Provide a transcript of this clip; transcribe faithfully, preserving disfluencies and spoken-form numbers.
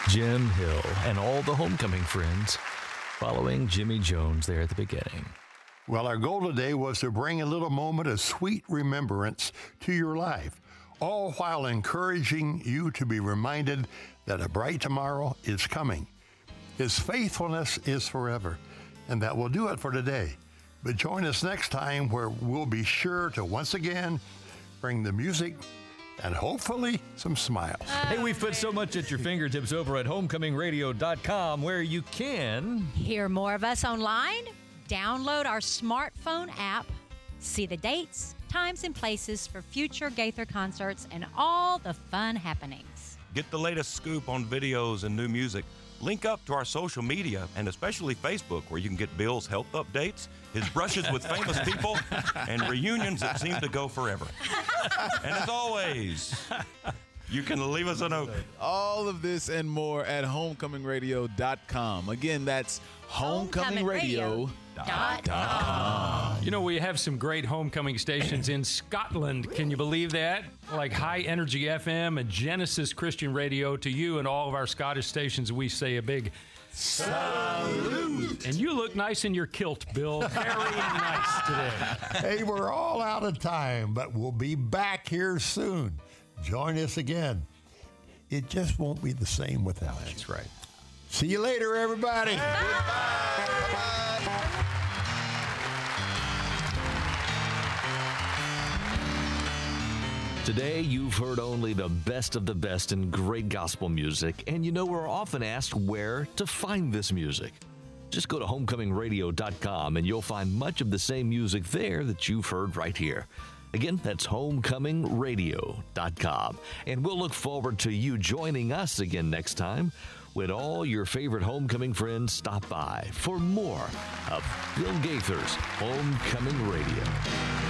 Jim Hill and all the homecoming friends following Jimmy Jones there at the beginning. Well, our goal today was to bring a little moment of sweet remembrance to your life, all while encouraging you to be reminded that a bright tomorrow is coming. His faithfulness is forever, and that will do it for today. But join us next time where we'll be sure to once again bring the music and hopefully some smiles. Hey, we've put so much at your fingertips over at homecoming radio dot com where you can hear more of us online, download our smartphone app, see the dates, times, and places for future Gaither concerts and all the fun happenings. Get the latest scoop on videos and new music. Link up to our social media, and especially Facebook, where you can get Bill's health updates, his brushes with famous people, and reunions that seem to go forever. And as always, you can leave us a note. All of this and more at homecoming radio dot com. Again, that's homecoming radio dot com. You know, we have some great homecoming stations in Scotland. Can you believe that? Like High Energy F M and Genesis Christian Radio. To you and all of our Scottish stations, we say a big salute. And you look nice in your kilt, Bill. Very nice today. Hey, we're all out of time, but we'll be back here soon. Join us again. It just won't be the same without you. That's right. See you later, everybody. Today, you've heard only the best of the best in great gospel music, and you know we're often asked where to find this music. Just go to homecoming radio dot com and you'll find much of the same music there that you've heard right here. Again, that's homecoming radio dot com. And we'll look forward to you joining us again next time when all your favorite homecoming friends stop by for more of Bill Gaither's Homecoming Radio.